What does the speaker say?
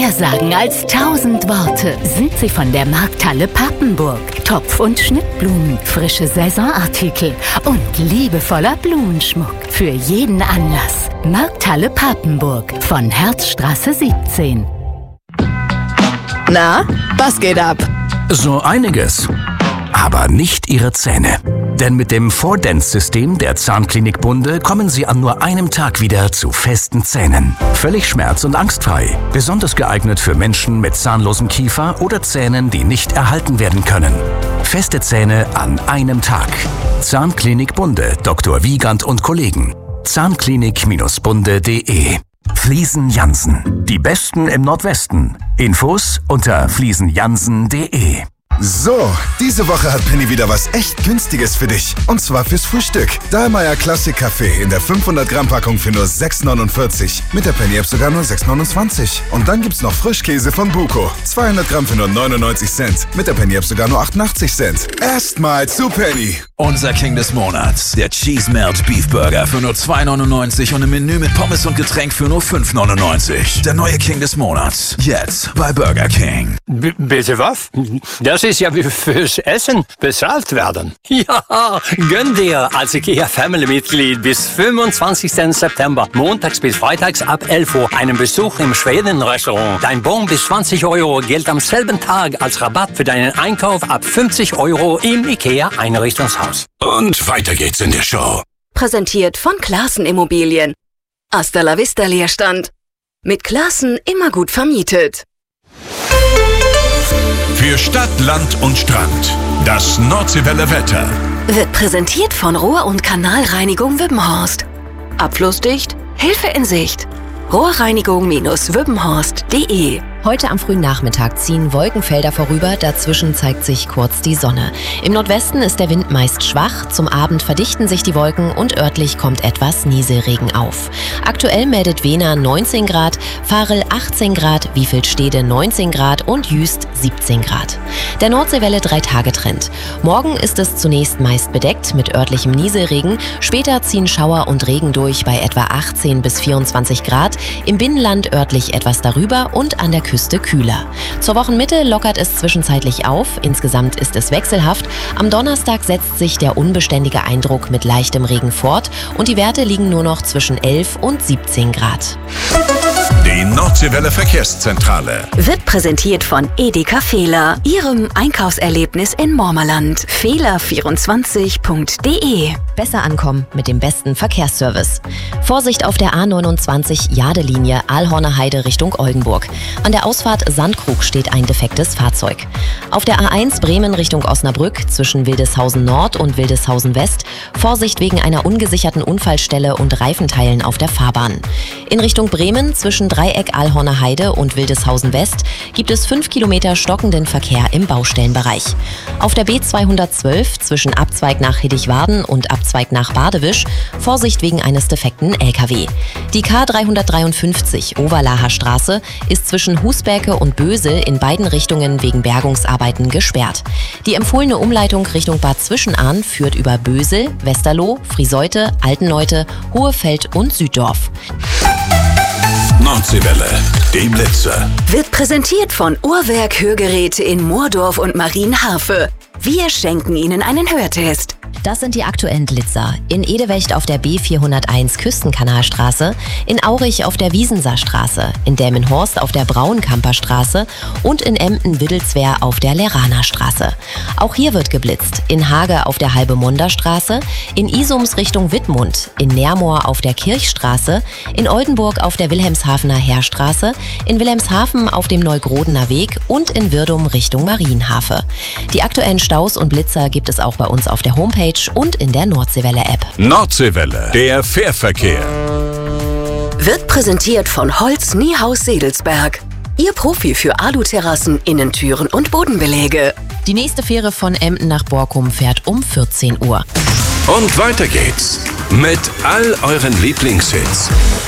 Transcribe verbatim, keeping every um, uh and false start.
Mehr sagen als tausend Worte sind sie von der Markthalle Papenburg. Topf- und Schnittblumen, frische Saisonartikel und liebevoller Blumenschmuck für jeden Anlass. Markthalle Papenburg von Herzstraße siebzehn. Na, was geht ab? So einiges. Aber nicht Ihre Zähne. Denn mit dem four dents System der Zahnklinik Bunde kommen Sie an nur einem Tag wieder zu festen Zähnen. Völlig schmerz- und angstfrei. Besonders geeignet für Menschen mit zahnlosem Kiefer oder Zähnen, die nicht erhalten werden können. Feste Zähne an einem Tag. Zahnklinik Bunde, Doktor Wiegand und Kollegen. Zahnklinik Bunde punkt de. Fliesen Jansen. Die Besten im Nordwesten. Infos unter fliesen jansen punkt de. So, diese Woche hat Penny wieder was echt Günstiges für dich. Und zwar fürs Frühstück. Dahlmeier Classic Kaffee in der fünfhundert Gramm Packung für nur sechs neunundvierzig. Mit der Penny App sogar nur sechs neunundzwanzig. Und dann gibt's noch Frischkäse von Buko. zweihundert Gramm für nur neunundneunzig Cent. Mit der Penny App sogar nur achtundachtzig Cent. Erstmal zu Penny. Unser King des Monats, der Cheese Melt Beef Burger für nur zwei neunundneunzig und ein Menü mit Pommes und Getränk für nur fünf neunundneunzig. Der neue King des Monats, jetzt bei Burger King. B- bitte was? Das ist ja wie fürs Essen bezahlt werden. Ja, gönn dir als IKEA Family-Mitglied bis fünfundzwanzigsten September, montags bis freitags ab elf Uhr, einen Besuch im Schweden-Restaurant. Dein Bon bis zwanzig Euro gilt am selben Tag als Rabatt für deinen Einkauf ab fünfzig Euro im IKEA-Einrichtungshaus. Und weiter geht's in der Show. Präsentiert von Classen Immobilien. Hasta la vista Leerstand. Mit Classen immer gut vermietet. Für Stadt, Land und Strand. Das Nordseewelle Wetter. Wird präsentiert von Rohr- und Kanalreinigung Wippenhorst. Abflussdicht, Hilfe in Sicht. Rohrreinigung Wippenhorst punkt de. Heute am frühen Nachmittag ziehen Wolkenfelder vorüber, dazwischen zeigt sich kurz die Sonne. Im Nordwesten ist der Wind meist schwach, zum Abend verdichten sich die Wolken und örtlich kommt etwas Nieselregen auf. Aktuell meldet Wehner neunzehn Grad, Varel achtzehn Grad, Wiefelstede neunzehn Grad und Jüst siebzehn Grad. Der Nordseewelle drei-Tage-Trend. Morgen ist es zunächst meist bedeckt mit örtlichem Nieselregen, später ziehen Schauer und Regen durch bei etwa achtzehn bis vierundzwanzig Grad, im Binnenland örtlich etwas darüber und an der Küste kühler. Zur Wochenmitte lockert es zwischenzeitlich auf, insgesamt ist es wechselhaft. Am Donnerstag setzt sich der unbeständige Eindruck mit leichtem Regen fort und die Werte liegen nur noch zwischen elf und siebzehn Grad. Die Nordseewelle Verkehrszentrale. Wird präsentiert von Edeka Fehler, Ihrem Einkaufserlebnis in Mormerland. Fehler vierundzwanzig punkt de. Besser ankommen mit dem besten Verkehrsservice. Vorsicht auf der A neunundzwanzig Jadelinie Aalhorner Heide Richtung Oldenburg. An der Ausfahrt Sandkrug steht ein defektes Fahrzeug. Auf der A eins Bremen Richtung Osnabrück zwischen Wildeshausen Nord und Wildeshausen West Vorsicht wegen einer ungesicherten Unfallstelle und Reifenteilen auf der Fahrbahn. In Richtung Bremen zwischen Dreieck Aalhorner Heide und Wildeshausen West gibt es fünf Kilometer stockenden Verkehr im Baustellenbereich. Auf der B zweihundertzwölf zwischen Abzweig nach Hittichwarden und Abzweig nach Badewisch Vorsicht wegen eines defekten L K W. Die K dreihundertdreiundfünfzig Overlaher Straße ist zwischen Husberke und Bösel in beiden Richtungen wegen Bergungsarbeiten gesperrt. Die empfohlene Umleitung Richtung Bad Zwischenahn führt über Bösel, Westerlo, Frieseute, Altenleute, Hohefeld und Süddorf. Nordseewelle, die Blitzer. Wird präsentiert von Uhrwerk Hörgeräte in Moordorf und Marienhafe. Wir schenken Ihnen einen Hörtest. Das sind die aktuellen Blitzer. In Edewecht auf der B vierhunderteins Küstenkanalstraße, in Aurich auf der Wiesenserstraße, in Delmenhorst auf der Braunkamper Straße und in Emden-Widdelswehr auf der Leraner-Straße. Auch hier wird geblitzt. In Hage auf der Halbemonder-Straße, in Isums Richtung Wittmund, in Nermoor auf der Kirchstraße, in Oldenburg auf der Wilhelmshavener Heerstraße, in Wilhelmshaven auf dem Neugrodener Weg und in Wirdum Richtung Marienhafe. Die aktuellen Staus und Blitzer gibt es auch bei uns auf der Homepage und in der Nordseewelle-App. Nordseewelle, der Fährverkehr. Wird präsentiert von Holz Niehaus Sedelsberg. Ihr Profi für Aluterrassen, Innentüren und Bodenbeläge. Die nächste Fähre von Emden nach Borkum fährt um vierzehn Uhr. Und weiter geht's mit all euren Lieblingshits.